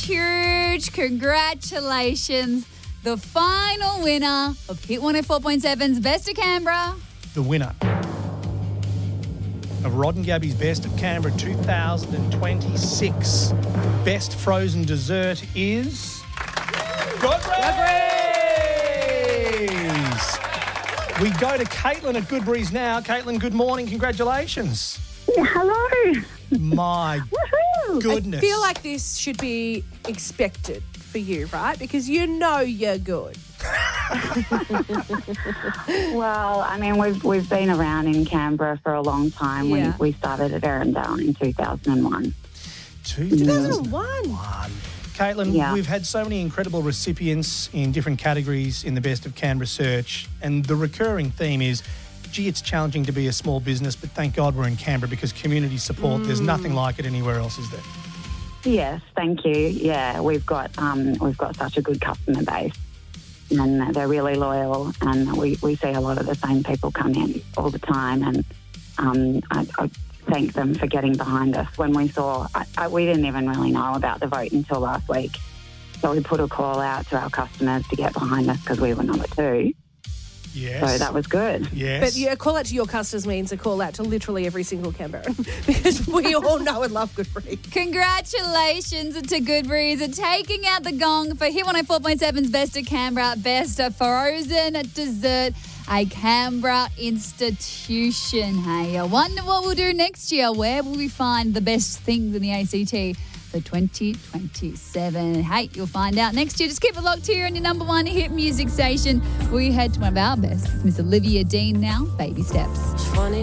huge congratulations. The final winner of Hit 104.7's Best of Canberra. The winner of Rod and Gabby's Best of Canberra 2026 Best Frozen Dessert is... Goodbreeze! We go to Caitlin at Goodbreeze now. Caitlin, good morning. Congratulations. Hello. My goodness. I feel like this should be expected for you, right? Because you know you're good. Well, I mean, we've been around in Canberra for a long time. Yeah. We started at Arundel in 2001. 2001. Caitlin, Yeah. we've had so many incredible recipients in different categories in the Best of Canberra search, and the recurring theme is, gee, it's challenging to be a small business, but thank God we're in Canberra because community support, there's nothing like it anywhere else, is there? Yes, thank you. Yeah, we've got such a good customer base, and they're really loyal, and we see a lot of the same people come in all the time, and I thank them for getting behind us. When we saw, we didn't even really know about the vote until last week, so we put a call out to our customers to get behind us because we were number 2. Yes. So that was good. Yes. But a call out to your customers means a call out to literally every single Canberran because we all know and love Goodbreeze. Congratulations to Goodbreeze for taking out the gong for Hit 104.7's Best of Canberra, Best of Frozen Dessert, a Canberra institution. Hey, I wonder what we'll do next year. Where will we find the best things in the ACT for 2027? Hey, you'll find out next year. Just keep it locked here on your number one hit music station. We head to one of our best. It's Miss Olivia Dean now, Baby Steps. It's funny